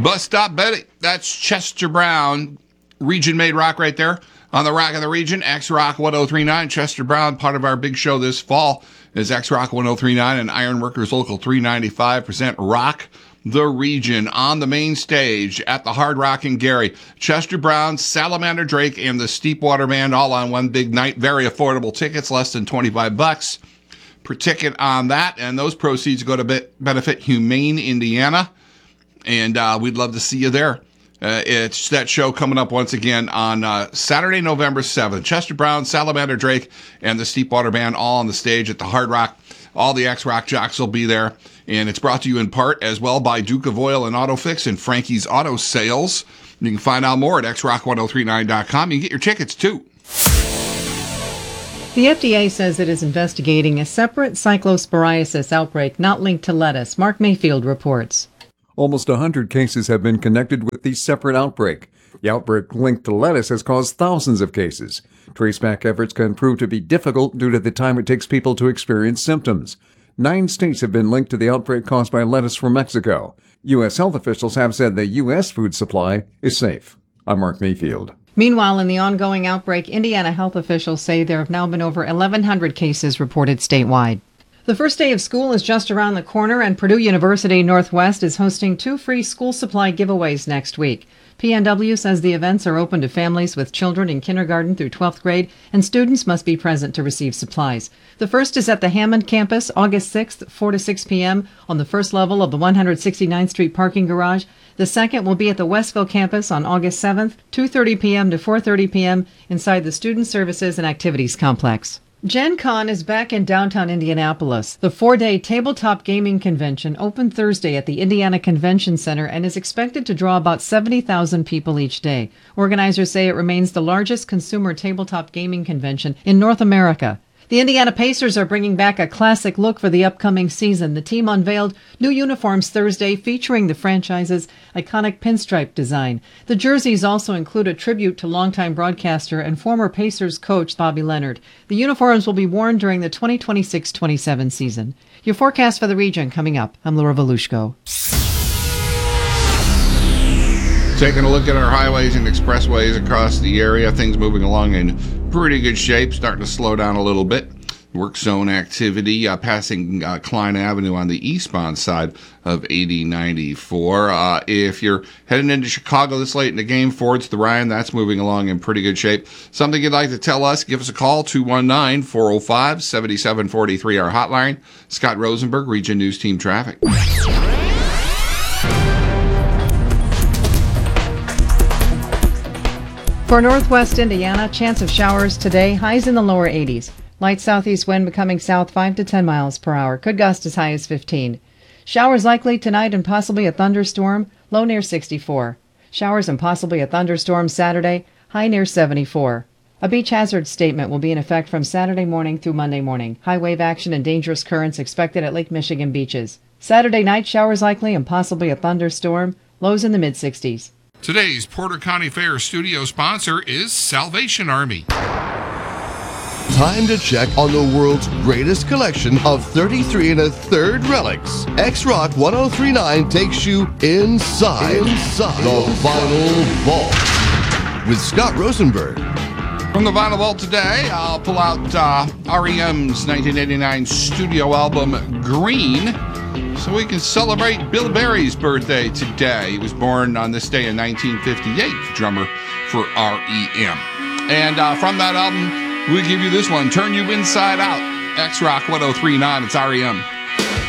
Bus Stop Betty. That's Chester Brown, region-made rock right there. On the Rock of the Region, X-Rock 1039. Chester Brown, part of our big show this fall, is X-Rock 1039 and Ironworkers Local 395 present Rock the Region on the main stage at the Hard Rock in Gary. Chester Brown, Salamander Drake, and the Steepwater Band all on one big night. Very affordable tickets, less than $25 per ticket on that. And those proceeds go to benefit Humane Indiana. And we'd love to see you there. It's that show coming up once again on Saturday, November 7th. Chester Brown, Salamander Drake, and the Steepwater Band all on the stage at the Hard Rock. All the X-Rock jocks will be there. And it's brought to you in part as well by Duke of Oil and AutoFix and Frankie's Auto Sales. You can find out more at xrock1039.com. You can get your tickets, too. The FDA says it is investigating a separate cyclosporiasis outbreak not linked to lettuce. Mark Mayfield reports. Almost 100 cases have been connected with the separate outbreak. The outbreak linked to lettuce has caused thousands of cases. Traceback efforts can prove to be difficult due to the time it takes people to experience symptoms. 9 states have been linked to the outbreak caused by lettuce from Mexico. U.S. health officials have said the U.S. food supply is safe. I'm Mark Mayfield. Meanwhile, in the ongoing outbreak, Indiana health officials say there have now been over 1,100 cases reported statewide. The first day of school is just around the corner, and Purdue University Northwest is hosting 2 free school supply giveaways next week. PNW says the events are open to families with children in kindergarten through 12th grade, and students must be present to receive supplies. The first is at the Hammond campus, August 6th, 4 to 6 p.m. on the first level of the 169th Street parking garage. The second will be at the Westville campus on August 7th, 2:30 p.m. to 4:30 p.m. inside the Student Services and Activities Complex. Gen Con is back in downtown Indianapolis. The 4-day tabletop gaming convention opened Thursday at the Indiana Convention Center and is expected to draw about 70,000 people each day. Organizers say it remains the largest consumer tabletop gaming convention in North America. The Indiana Pacers are bringing back a classic look for the upcoming season. The team unveiled new uniforms Thursday featuring the franchise's iconic pinstripe design. The jerseys also include a tribute to longtime broadcaster and former Pacers coach Bobby Leonard. The uniforms will be worn during the 2026-27 season. Your forecast for the region coming up. I'm Laura Volushko. Taking a look at our highways and expressways across the area, things moving along in pretty good shape, starting to slow down a little bit. Work zone activity passing Klein Avenue on the eastbound side of 8094. If you're heading into Chicago this late in the game, Ford's the Ryan, that's moving along in pretty good shape. Something you'd like to tell us, give us a call, 219-405-7743, our hotline. Scott Rosenberg, Region News Team Traffic. For northwest Indiana, chance of showers today, highs in the lower 80s. Light southeast wind becoming south 5 to 10 miles per hour. Could gust as high as 15. Showers likely tonight and possibly a thunderstorm, low near 64. Showers and possibly a thunderstorm Saturday, high near 74. A beach hazard statement will be in effect from Saturday morning through Monday morning. High wave action and dangerous currents expected at Lake Michigan beaches. Saturday night, showers likely and possibly a thunderstorm, lows in the mid-60s. Today's Porter County Fair studio sponsor is Salvation Army. Time to check on the world's greatest collection of 33 1/3 relics. X-Rock 1039 takes you inside the Vinyl Vault with Scott Rosenberg. From the Vinyl Vault today, I'll pull out REM's 1989 studio album, Green, so we can celebrate Bill Berry's birthday today. He was born on this day in 1958, drummer for REM. And from that album, we give you this one, Turn You Inside Out, X-Rock 1039, it's REM.